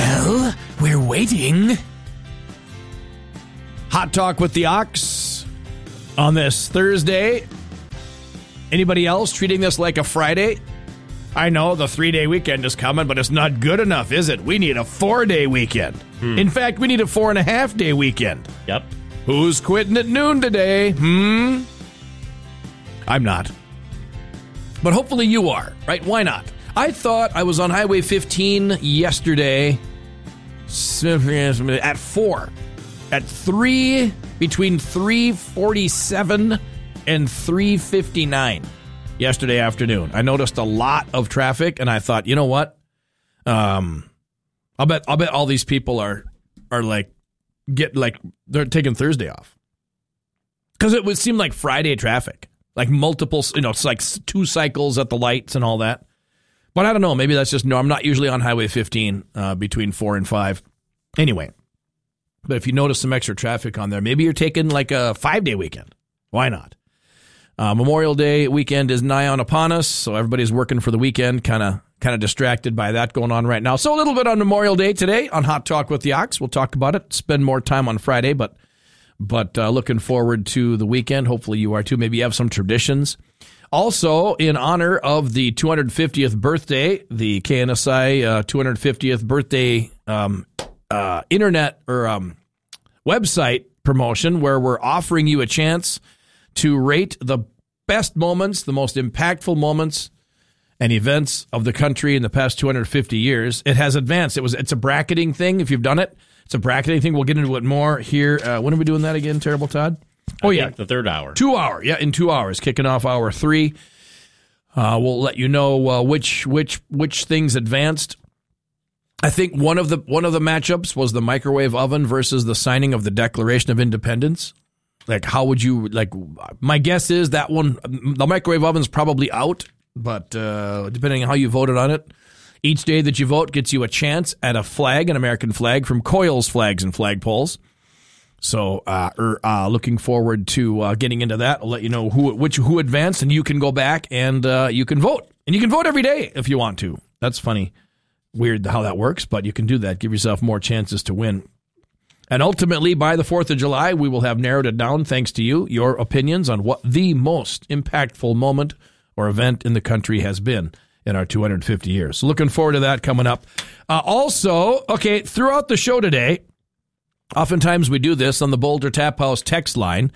Well, we're waiting. Hot Talk with the Ox on this Thursday. Anybody else treating this like a Friday? I know the 3-day weekend is coming, but it's not good enough, is it? We need a 4-day weekend. In fact, we need a 4.5-day weekend. Yep. Who's quitting at noon today? I'm not. But hopefully you are, right? Why not? I thought I was on Highway 15 yesterday at 4. At 3, between 3:47 and 3:59 yesterday afternoon. I noticed a lot of traffic, and I thought, you know what? I'll bet all these people are they're taking Thursday off. Because it would seem like Friday traffic. Like multiple, it's like 2 cycles at the lights and all that. But I don't know. Maybe that's just, no, I'm not usually on Highway 15 between 4 and 5. Anyway, but if you notice some extra traffic on there, maybe you're taking like a 5-day weekend. Why not? Memorial Day weekend is nigh on upon us, so everybody's working for the weekend, kind of distracted by that going on right now. So a little bit on Memorial Day today on Hot Talk with the Ox. We'll talk about it, spend more time on Friday, but looking forward to the weekend. Hopefully you are too. Maybe you have some traditions. Also, in honor of the 250th birthday, the KNSI 250th birthday internet or website promotion, where we're offering you a chance to rate the best moments, the most impactful moments and events of the country in the past 250 years. It has advanced. It's a bracketing thing. If you've done it, it's a bracketing thing. We'll get into it more here. When are we doing that again, Terrible Todd? I think the third hour. 2 hour. Yeah, in 2 hours, kicking off hour 3. We'll let you know which things advanced. I think one of the matchups was the microwave oven versus the signing of the Declaration of Independence. Like, how would you, my guess is that one, the microwave oven's probably out, but depending on how you voted on it, each day that you vote gets you a chance at a flag, an American flag from Coyle's Flags and Flagpoles. So, looking forward to getting into that. I'll let you know who advanced, and you can go back and you can vote. And you can vote every day if you want to. That's funny. Weird how that works, but you can do that. Give yourself more chances to win. And ultimately, by the 4th of July, we will have narrowed it down, thanks to you, your opinions on what the most impactful moment or event in the country has been in our 250 years. So looking forward to that coming up. Also, throughout the show today, oftentimes we do this on the Boulder Tap House text line.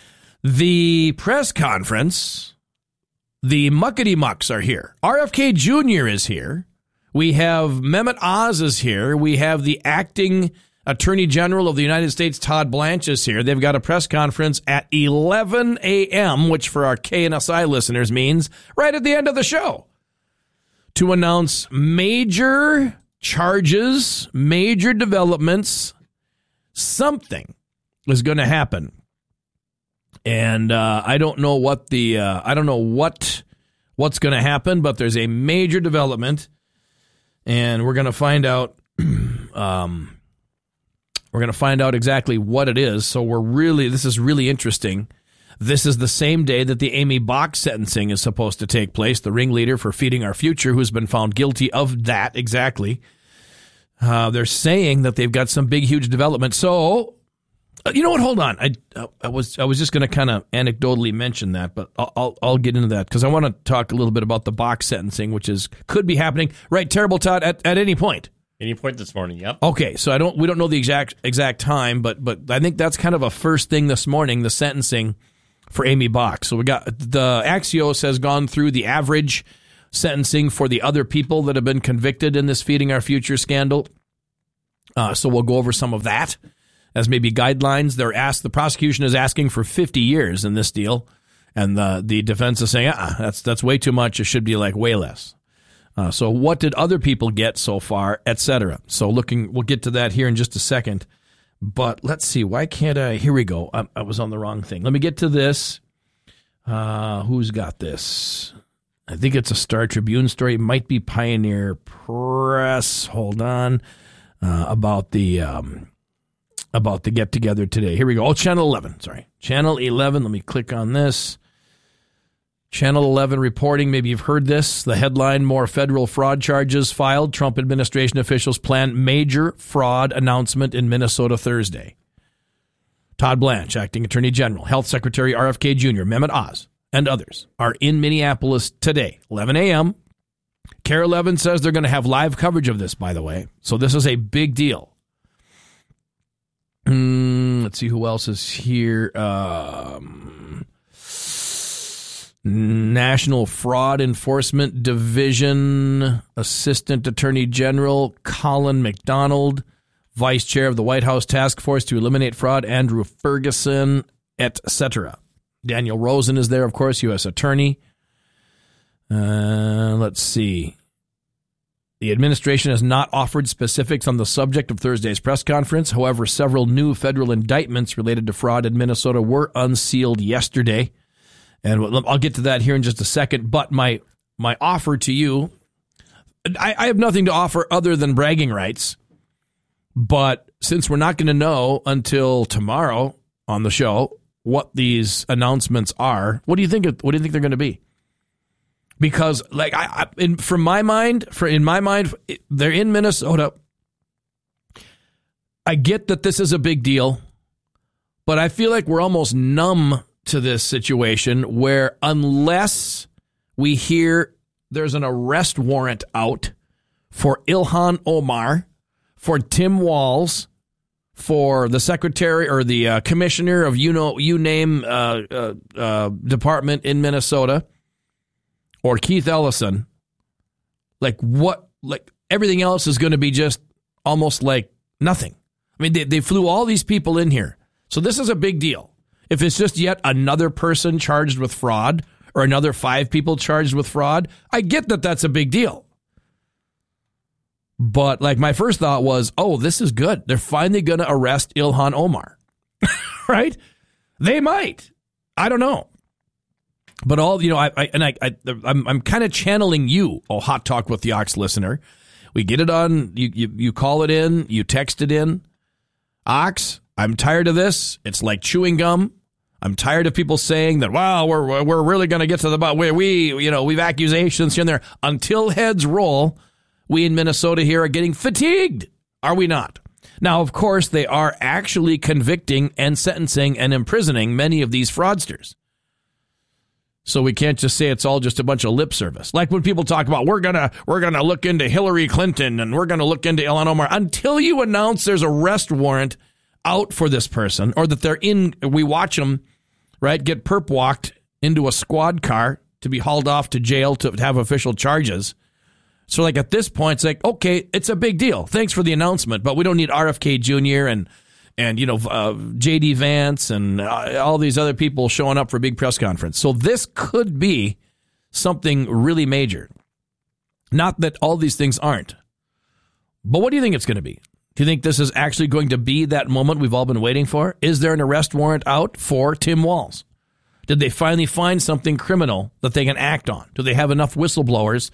The press conference, the Muckety Mucks are here. RFK Jr. is here. We have Mehmet Oz is here. We have the acting Attorney General of the United States, Todd Blanche, is here. They've got a press conference at 11 a.m., which for our KNSI listeners means right at the end of the show, to announce major charges, major developments. Something is going to happen. And I don't know what's going to happen, but there's a major development, and we're going to find out. We're going to find out exactly what it is. So this is really interesting. This is the same day that the Amy Bach sentencing is supposed to take place, the ringleader for Feeding Our Future, who's been found guilty of that exactly. They're saying that they've got some big, huge development. So, you know what? Hold on. I was just going to kind of anecdotally mention that, but I'll get into that because I want to talk a little bit about the Bach sentencing, which could be happening, right? Terrible, Todd, at any point. Any point this morning, yep. Okay, so we don't know the exact time, but I think that's kind of a first thing this morning, the sentencing for Amy Bach. So we got the Axios has gone through the average sentencing for the other people that have been convicted in this Feeding Our Future scandal. So we'll go over some of that as maybe guidelines. The prosecution is asking for 50 years in this deal, and the defense is saying, that's way too much. It should be like way less. So what did other people get so far, et cetera? So we'll get to that here in just a second. But let's see, why can't I? Here we go. I was on the wrong thing. Let me get to this. Who's got this? I think it's a Star Tribune story. It might be Pioneer Press. Hold on. About the get together today. Here we go. Oh, Channel 11. Sorry. Channel 11. Let me click on this. Channel 11 reporting, maybe you've heard this, the headline, more federal fraud charges filed. Trump administration officials plan major fraud announcement in Minnesota Thursday. Todd Blanche, acting attorney general, health secretary RFK Jr., Mehmet Oz, and others are in Minneapolis today, 11 a.m. KARE 11 says they're going to have live coverage of this, by the way. So this is a big deal. Let's see who else is here. National Fraud Enforcement Division Assistant Attorney General Colin McDonald, Vice Chair of the White House Task Force to Eliminate Fraud, Andrew Ferguson, etc. Daniel Rosen is there, of course, U.S. Attorney. Let's see. The administration has not offered specifics on the subject of Thursday's press conference. However, several new federal indictments related to fraud in Minnesota were unsealed yesterday. And I'll get to that here in just a second. But my offer to you, I have nothing to offer other than bragging rights. But since we're not going to know until tomorrow on the show what these announcements are, what do you think they're going to be? Because, like, in my mind, they're in Minnesota. I get that this is a big deal, but I feel like we're almost numb to this situation where unless we hear there's an arrest warrant out for Ilhan Omar, for Tim Walz, for the secretary or the commissioner of you name department in Minnesota, or Keith Ellison, like everything else is going to be just almost like nothing. I mean, they flew all these people in here. So this is a big deal. If it's just yet another person charged with fraud or another 5 people charged with fraud, I get that that's a big deal. But like my first thought was, oh, this is good. They're finally going to arrest Ilhan Omar, right? They might. I don't know. But I'm kind of channeling you, Hot Talk with the Ox listener. We get it on, you call it in, you text it in. Ox, I'm tired of this. It's like chewing gum. I'm tired of people saying that, wow, we're really going to get to the bottom. We've accusations here and there. Until heads roll, we in Minnesota here are getting fatigued. Are we not? Now, of course, they are actually convicting and sentencing and imprisoning many of these fraudsters. So we can't just say it's all just a bunch of lip service. Like when people talk about we're gonna look into Hillary Clinton and we're gonna look into Ilhan Omar, until you announce there's an arrest warrant out for this person, or that we watch them, right, get perp walked into a squad car to be hauled off to jail to have official charges. So like at this point, it's like, okay, it's a big deal. Thanks for the announcement, but we don't need RFK Jr. and J.D. Vance and all these other people showing up for a big press conference. So this could be something really major. Not that all these things aren't. But what do you think it's going to be? Do you think this is actually going to be that moment we've all been waiting for? Is there an arrest warrant out for Tim Walz? Did they finally find something criminal that they can act on? Do they have enough whistleblowers?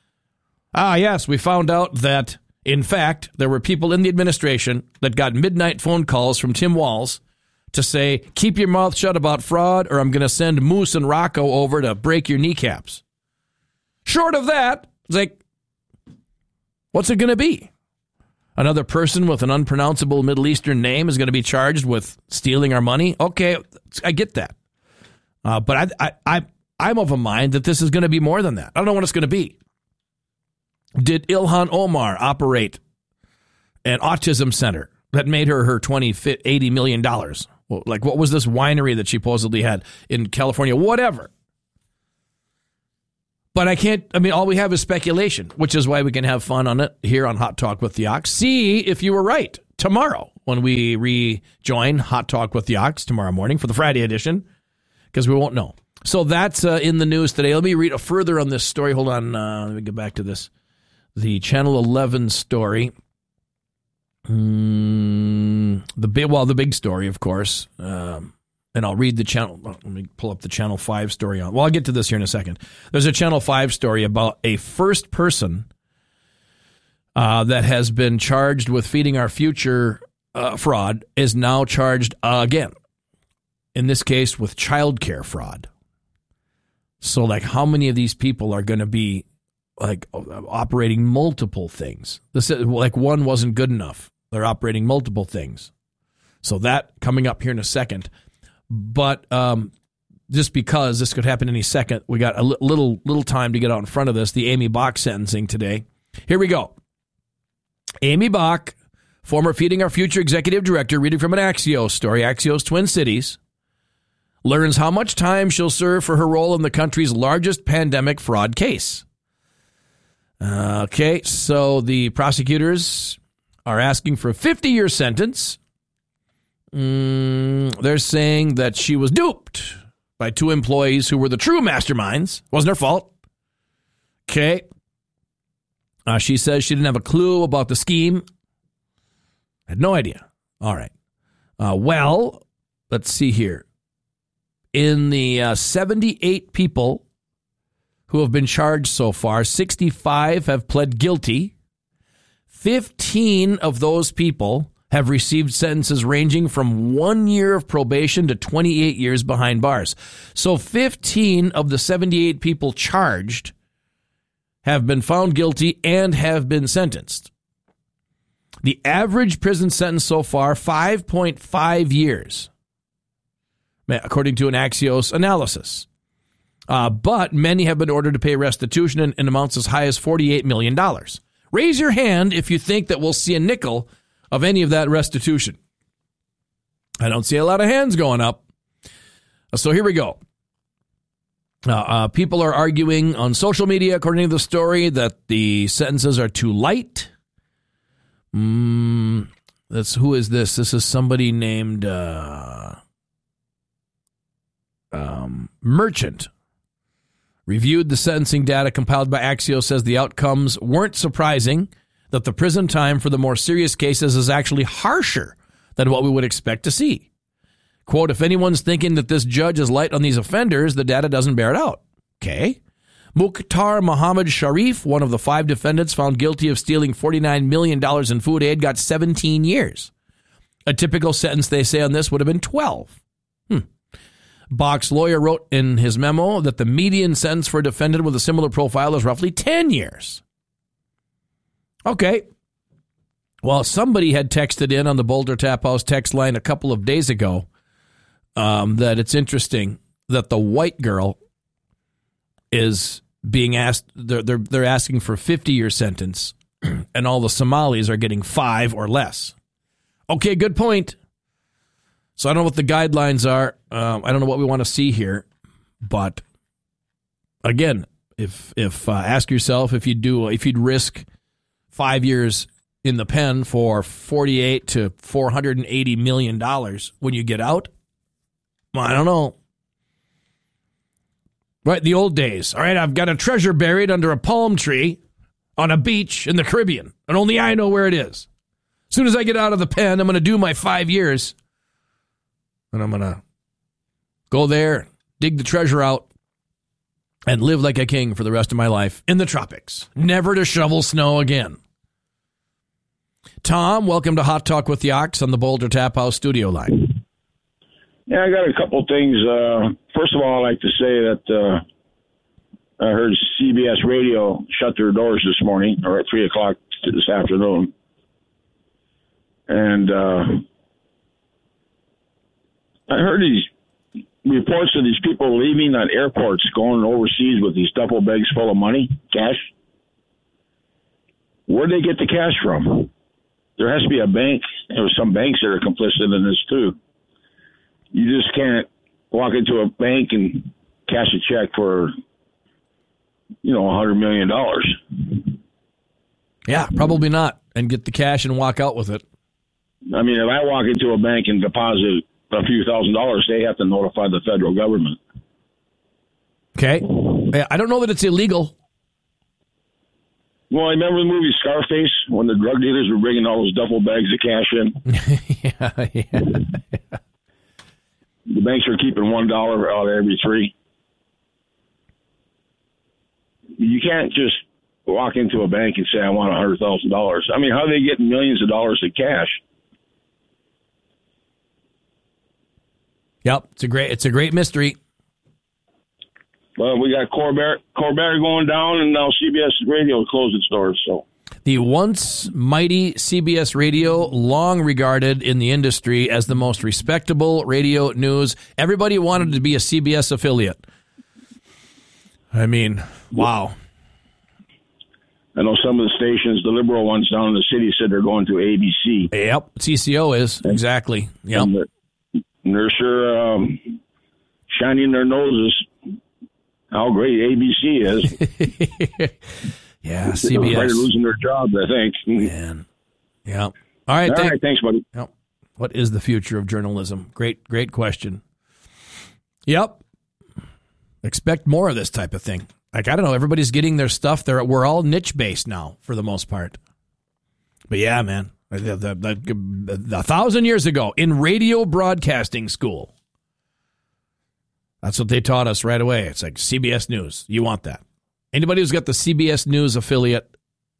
Yes, we found out that, in fact, there were people in the administration that got midnight phone calls from Tim Walz to say, keep your mouth shut about fraud or I'm going to send Moose and Rocco over to break your kneecaps. Short of that, it's like, what's it going to be? Another person with an unpronounceable Middle Eastern name is going to be charged with stealing our money? Okay, I get that. But I'm of a mind that this is going to be more than that. I don't know what it's going to be. Did Ilhan Omar operate an autism center that made her $80 million? Well, like, what was this winery that she supposedly had in California? Whatever. But all we have is speculation, which is why we can have fun on it here on Hot Talk with the Ox. See if you were right tomorrow when we rejoin Hot Talk with the Ox tomorrow morning for the Friday edition, because we won't know. So that's in the news today. Let me read further on this story. Hold on. Let me get back to this. The Channel 11 story. The big story, of course. And I'll read the channel. Let me pull up the Channel 5 story on. Well, I'll get to this here in a second. There's a Channel 5 story about a first person that has been charged with feeding our future fraud is now charged again. In this case, with child care fraud. So, like, how many of these people are going to be, like, operating multiple things? This is, like, one wasn't good enough. They're operating multiple things. So that coming up here in a second. But just because this could happen any second, we got a little time to get out in front of this, the Amy Bach sentencing today. Here we go. Amy Bach, former Feeding Our Future executive director, reading from an Axios story, Axios Twin Cities, learns how much time she'll serve for her role in the country's largest pandemic fraud case. Okay, so the prosecutors are asking for a 50-year sentence. They're saying that she was duped by two employees who were the true masterminds. Wasn't her fault. Okay. She says she didn't have a clue about the scheme. Had no idea. All right. Well, let's see here. In the 78 people who have been charged so far, 65 have pled guilty. 15 of those people have received sentences ranging from 1 year of probation to 28 years behind bars. So 15 of the 78 people charged have been found guilty and have been sentenced. The average prison sentence so far, 5.5 years, according to an Axios analysis. But many have been ordered to pay restitution in amounts as high as $48 million. Raise your hand if you think that we'll see a nickel of any of that restitution. I don't see a lot of hands going up. So here we go. People are arguing on social media, according to the story, that the sentences are too light. Who is this? This is somebody named Merchant. Reviewed the sentencing data compiled by Axios, says the outcomes weren't surprising, that the prison time for the more serious cases is actually harsher than what we would expect to see. Quote, if anyone's thinking that this judge is light on these offenders, the data doesn't bear it out. Okay. Mukhtar Mohammed Sharif, one of the 5 defendants found guilty of stealing $49 million in food aid, got 17 years. A typical sentence, they say, on this would have been 12. Bach's lawyer wrote in his memo that the median sentence for a defendant with a similar profile is roughly 10 years. Okay. Well, somebody had texted in on the Boulder Tap House text line a couple of days ago that it's interesting that the white girl is being asked, they're asking for a 50-year sentence, and all the Somalis are getting 5 or less. Okay, good point. So I don't know what the guidelines are. I don't know what we want to see here, but again, if ask yourself if you'd risk 5 years in the pen for $48 to $480 million when you get out. Well, I don't know. Right, the old days. All right, I've got a treasure buried under a palm tree on a beach in the Caribbean, and only I know where it is. As soon as I get out of the pen, I'm going to do my 5 years. And I'm going to go there, dig the treasure out, and live like a king for the rest of my life in the tropics. Never to shovel snow again. Tom, welcome to Hot Talk with the Ox on the Boulder Tap House studio line. Yeah, I got a couple things. First of all, I'd like to say that I heard CBS Radio shut their doors this morning, or at 3 o'clock this afternoon. And I heard these reports of these people leaving at airports going overseas with these duffel bags full of money, cash. Where'd they get the cash from? There has to be a bank. There's some banks that are complicit in this, too. You just can't walk into a bank and cash a check for, $100 million. Yeah, probably not. And get the cash and walk out with it. I mean, if I walk into a bank and deposit a few $1,000s, they have to notify the federal government. Okay. I don't know that it's illegal. Well, I remember the movie Scarface when the drug dealers were bringing all those duffel bags of cash in. Yeah. The banks are keeping $1 out of every 3. You can't just walk into a bank and say, I want $100,000. I mean, how are they getting millions of dollars in cash? Yep, it's a great mystery. Well, we got Corvair going down, and now CBS Radio closed its doors. So the once mighty CBS Radio, long regarded in the industry as the most respectable radio news. Everybody wanted to be a CBS affiliate. I mean, wow. I know some of the stations, the liberal ones down in the city, said they're going to ABC. Yep, CCO is, exactly. Yep. And they're sure shining their noses how great ABC is. Yeah, CBS. They're losing their jobs, I think. Man. Yeah. All right, thanks, buddy. Yep. What is the future of journalism? Great question. Yep. Expect more of this type of thing. Like, I don't know, everybody's getting their stuff. We're all niche-based now, for the most part. But yeah, man, 1,000 years ago, in radio broadcasting school, that's what they taught us right away. It's like CBS News. You want that. Anybody who's got the CBS News affiliate,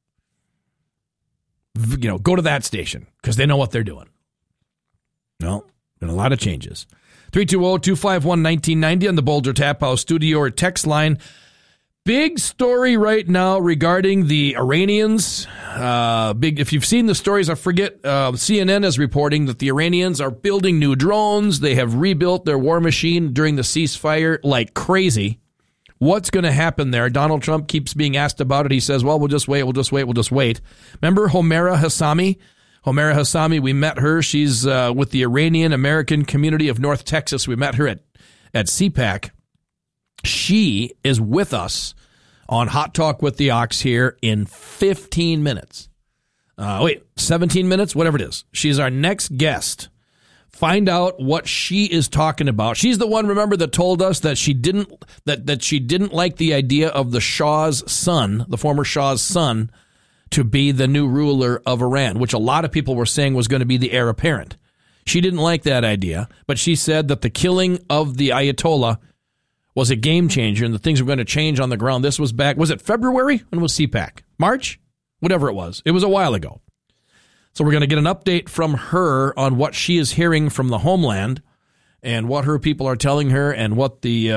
go to that station, because they know what they're doing. No, been a lot of changes. 320-251-1990 on the Boulder Tap House studio or text line. Big story right now regarding the Iranians. If you've seen the stories, I forget, CNN is reporting that the Iranians are building new drones. They have rebuilt their war machine during the ceasefire like crazy. What's going to happen there? Donald Trump keeps being asked about it. He says, well, we'll just wait. Remember Homaira Hassami? Homaira Hassami, we met her. She's with the Iranian American community of North Texas. We met her at CPAC. She is with us on Hot Talk with the Ox here in 15 minutes. 17 minutes, whatever it is. She's our next guest. Find out what she is talking about. She's the one, remember, that told us that she didn't like the idea of the Shah's son, the former Shah's son, to be the new ruler of Iran, which a lot of people were saying was going to be the heir apparent. She didn't like that idea, but she said that the killing of the Ayatollah was a game changer and the things were going to change on the ground. This was back, was it February? When was CPAC? March? Whatever it was. It was a while ago. So we're going to get an update from her on what she is hearing from the homeland and what her people are telling her and what the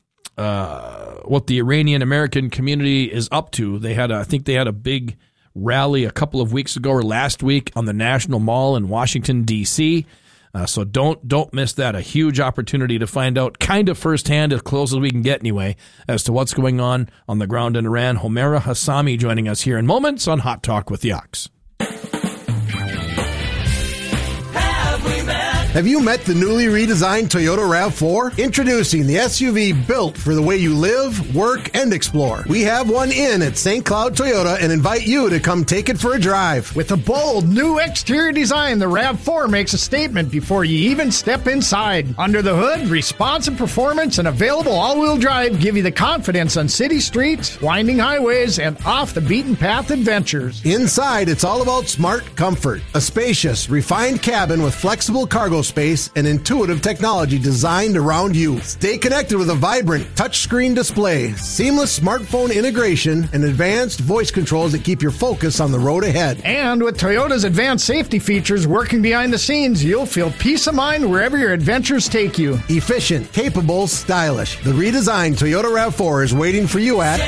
Iranian American community is up to. I think they had a big rally a couple of weeks ago or last week on the National Mall in Washington, D.C., so don't miss that. A huge opportunity to find out kind of firsthand, as close as we can get anyway, as to what's going on the ground in Iran. Homaira Hassami joining us here in moments on Hot Talk with the Ox. Have you met the newly redesigned Toyota RAV4? Introducing the SUV built for the way you live, work, and explore. We have one in at St. Cloud Toyota and invite you to come take it for a drive. With a bold new exterior design, the RAV4 makes a statement before you even step inside. Under the hood, responsive performance and available all-wheel drive give you the confidence on city streets, winding highways, and off-the-beaten-path adventures. Inside, it's all about smart comfort. A spacious, refined cabin with flexible cargo space and intuitive technology designed around you. Stay connected with a vibrant touchscreen display, seamless smartphone integration, and advanced voice controls that keep your focus on the road ahead. And with Toyota's advanced safety features working behind the scenes, you'll feel peace of mind wherever your adventures take you. Efficient, capable, stylish. The redesigned Toyota RAV4 is waiting for you at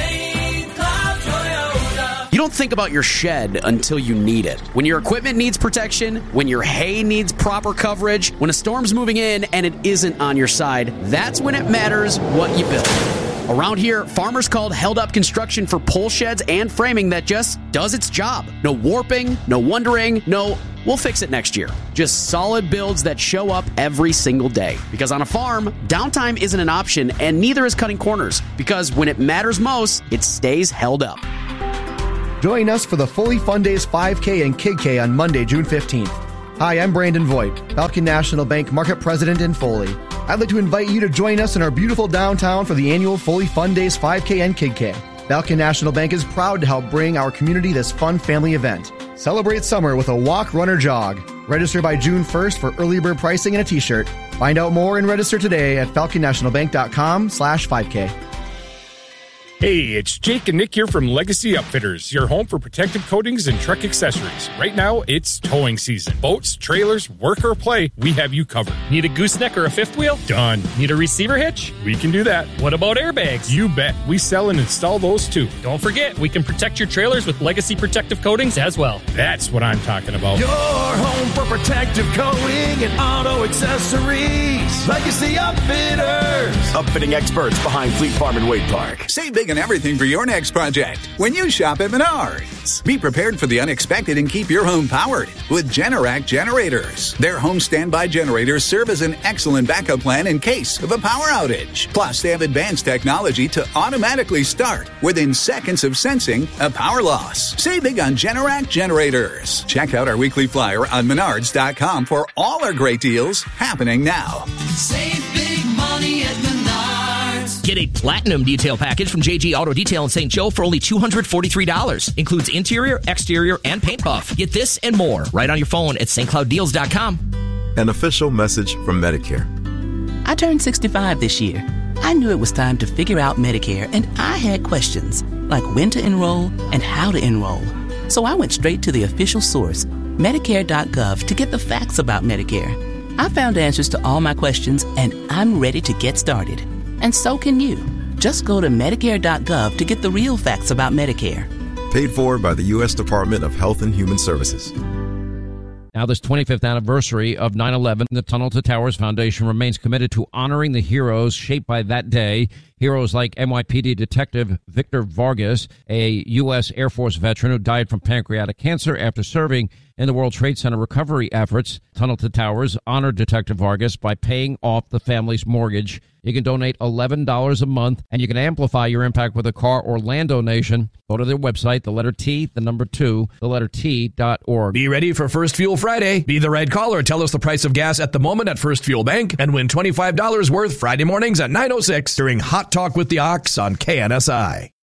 You don't think about your shed until you need it. When your equipment needs protection, when your hay needs proper coverage, when a storm's moving in and it isn't on your side, that's when it matters what you build. Around here, farmers called Held Up Construction for pole sheds and framing that just does its job. No warping, no wondering, no, we'll fix it next year. Just solid builds that show up every single day. Because on a farm, downtime isn't an option, and neither is cutting corners. Because when it matters most, it stays held up. Join us for the Fully Fun Days 5K and Kid K on Monday, June 15th. Hi, I'm Brandon Voigt, Falcon National Bank Market President in Foley. I'd like to invite you to join us in our beautiful downtown for the annual Fully Fun Days 5K and Kid K. Falcon National Bank is proud to help bring our community this fun family event. Celebrate summer with a walk, run, or jog. Register by June 1st for early bird pricing and a t-shirt. Find out more and register today at falconnationalbank.com/5K. Hey, it's Jake and Nick here from Legacy Upfitters, your home for protective coatings and truck accessories. Right now, it's towing season. Boats, trailers, work or play, we have you covered. Need a gooseneck or a fifth wheel? Done. Need a receiver hitch? We can do that. What about airbags? You bet. We sell and install those too. Don't forget, we can protect your trailers with Legacy protective coatings as well. That's what I'm talking about. Your home for protective coating and auto accessories. Legacy Upfitters. Upfitting experts behind Fleet Farm and Wade Park. Save big on everything for your next project when you shop at Menards. Be prepared for the unexpected and keep your home powered with Generac generators. Their home standby generators serve as an excellent backup plan in case of a power outage. Plus, they have advanced technology to automatically start within seconds of sensing a power loss. Save big on Generac generators. Check out our weekly flyer on Menards.com for all our great deals happening now. Save big money at Menards. Get a platinum detail package from JG Auto Detail in St. Joe for only $243. Includes interior, exterior, and paint buff. Get this and more right on your phone at stclouddeals.com. An official message from Medicare. I turned 65 this year. I knew it was time to figure out Medicare, and I had questions like when to enroll and how to enroll. So I went straight to the official source, Medicare.gov, to get the facts about Medicare. I found answers to all my questions, and I'm ready to get started. And so can you. Just go to Medicare.gov to get the real facts about Medicare. Paid for by the U.S. Department of Health and Human Services. Now, this 25th anniversary of 9/11, the Tunnel to Towers Foundation remains committed to honoring the heroes shaped by that day. Heroes like NYPD Detective Victor Vargas, a U.S. Air Force veteran who died from pancreatic cancer after serving in the World Trade Center recovery efforts. Tunnel to Towers honored Detective Vargas by paying off the family's mortgage. You can donate $11 a month, and you can amplify your impact with a car or land donation. Go to their website, the letter T, the number 2, the letter T.org. Be ready for First Fuel Friday. Be the right caller. Tell us the price of gas at the moment at First Fuel Bank and win $25 worth Friday mornings at 9:06 during Hot Talk with the Ox on KNSI.